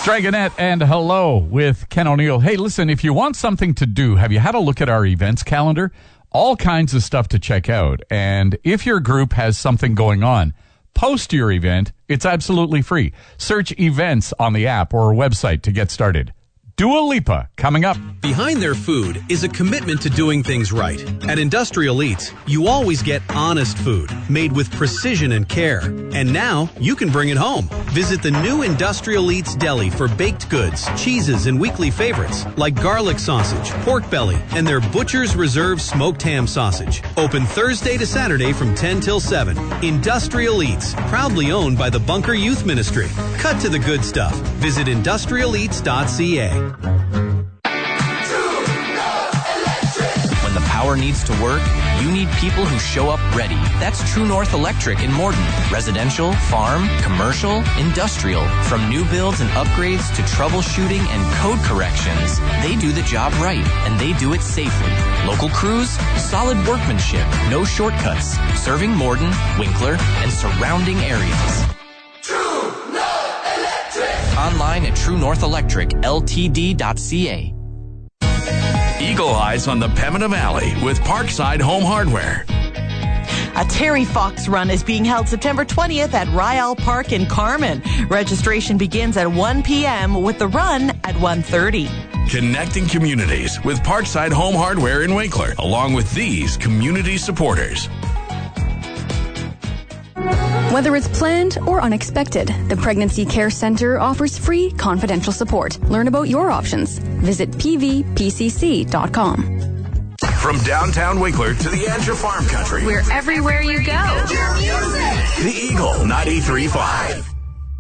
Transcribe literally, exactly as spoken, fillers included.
Dragonette and Hello with Ken O'Neill. Hey, listen, if you want something to do, have you had a look at our events calendar? All kinds of stuff to check out. And if your group has something going on, post your event. It's absolutely free. Search events on the app or website to get started. Dua Lipa, coming up. Behind their food is a commitment to doing things right. At Industrial Eats, you always get honest food, made with precision and care. And now, you can bring it home. Visit the new Industrial Eats Deli for baked goods, cheeses, and weekly favorites, like garlic sausage, pork belly, and their Butcher's Reserve smoked ham sausage. Open Thursday to Saturday from ten till seven. Industrial Eats, proudly owned by the Bunker Youth Ministry. Cut to the good stuff. Visit industrial eats dot c a. When the power needs to work, you need people who show up ready. That's True North Electric in Morden. Residential, farm, commercial, industrial. From new builds and upgrades to troubleshooting and code corrections, they do the job right, and they do it safely. Local crews, solid workmanship, no shortcuts. Serving Morden, Winkler, and surrounding areas. Online at true north electric l t d dot c a. Eagle Eyes on the Pembina Valley with Parkside Home Hardware. A Terry Fox Run is being held September twentieth at Ryall Park in Carman. Registration begins at one p.m. with the run at one thirty. Connecting communities with Parkside Home Hardware in Winkler, along with these community supporters. Whether it's planned or unexpected, the Pregnancy Care Center offers free confidential support. Learn about your options. Visit p v p c c dot com. From downtown Winkler to the edge of farm country. We're everywhere you go. The Eagle ninety-three point five.